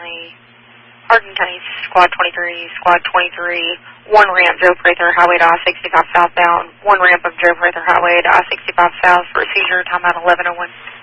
County Squad 23, Squad 23, one ramp Joe Prather Highway to I-65 southbound, one ramp of Joe Prather Highway to I-65 south for a seizure, timeout 11:01.